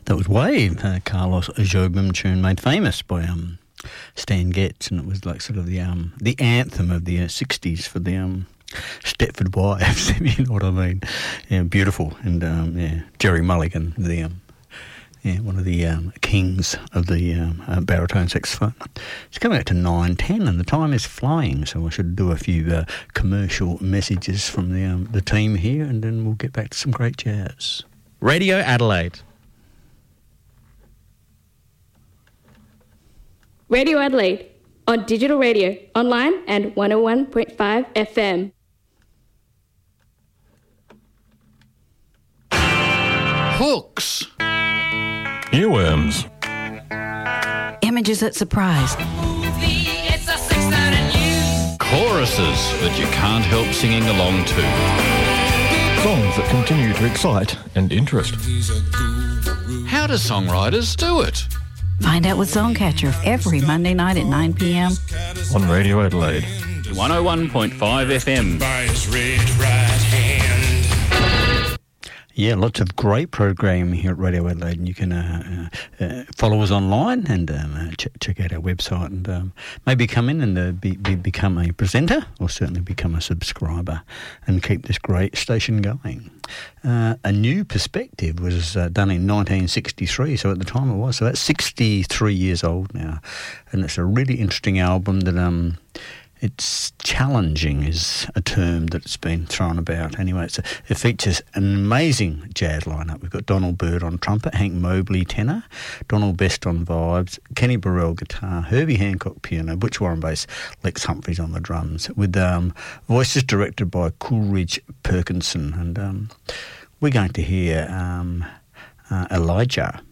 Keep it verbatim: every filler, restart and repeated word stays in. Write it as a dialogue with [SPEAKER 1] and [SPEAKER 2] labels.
[SPEAKER 1] That was Wave, uh, Carlos Jobim tune made famous by um, Stan Getz, and it was like sort of the um, the anthem of the uh, sixties for the um, Stepford Wives, if you know what I mean. Yeah, beautiful. And um, yeah, Jerry Mulligan, the um, yeah, one of the um, kings of the um, uh, baritone saxophone. It's coming out to nine ten, and the time is flying, so I should do a few uh, commercial messages from the um, the team here, and then we'll get back to some great jazz.
[SPEAKER 2] Radio Adelaide.
[SPEAKER 3] Radio Adelaide, on digital radio, online and one oh one point five F M.
[SPEAKER 4] Hooks.
[SPEAKER 5] Earworms.
[SPEAKER 6] Images that surprise.
[SPEAKER 4] Choruses that you can't help singing along to.
[SPEAKER 5] Songs that continue to excite and interest.
[SPEAKER 4] How do songwriters do it?
[SPEAKER 6] Find out with Songcatcher every Monday night at nine p.m.
[SPEAKER 5] on Radio Adelaide.
[SPEAKER 2] one oh one point five F M.
[SPEAKER 1] Yeah, lots of great programming here at Radio Adelaide, and you can uh, uh, uh, follow us online and um, uh, ch- check out our website, and um, maybe come in and uh, be, be, become a presenter, or certainly become a subscriber, and keep this great station going. Uh, A New Perspective was uh, done in nineteen sixty-three, so at the time it was, so that's sixty-three years old now, and it's a really interesting album that... um. It's challenging is a term that's been thrown about. Anyway, it's a, it features an amazing jazz lineup. We've got Donald Byrd on trumpet, Hank Mobley tenor, Donald Best on vibes, Kenny Burrell guitar, Herbie Hancock piano, Butch Warren bass, Lex Humphreys on the drums, with um, voices directed by Coolidge Perkinson. And um, we're going to hear um, uh, Elijah